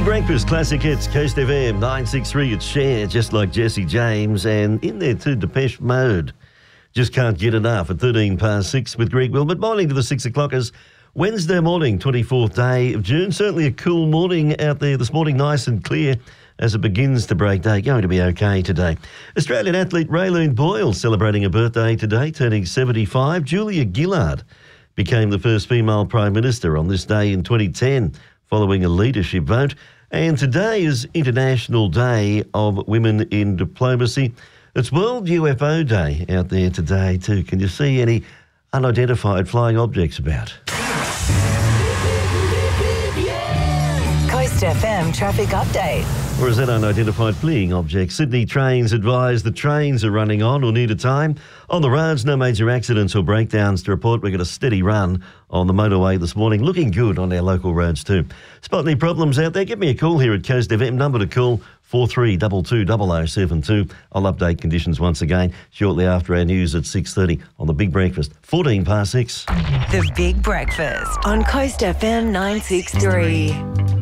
Big Breakfast, Classic Hits, Coast FM 963. It's Cher, just like Jesse James, and in there too, Depeche Mode. Just can't get enough at 6:13 with Greg Wilmot. Morning to the 6 o'clockers. Wednesday morning, 24th day of June. Certainly a cool morning out there this morning, nice and clear as it begins to break day. Going to be okay today. Australian athlete Raylene Boyle celebrating a birthday today, turning 75. Julia Gillard became the first female Prime Minister on this day in 2010, following a leadership vote. And today is International Day of Women in Diplomacy. It's World UFO Day out there today too. Can you see any unidentified flying objects about? Coast FM traffic update. Or is that unidentified fleeing object? Sydney Trains advise the trains are running on or near to time. On the roads, no major accidents or breakdowns to report. We've got a steady run on the motorway this morning. Looking good on our local roads too. Spot any problems out there? Give me a call here at Coast FM. Number to call 43220072. I'll update conditions once again shortly after our news at 6:30 on The Big Breakfast. 6:14. The Big Breakfast on Coast FM 963.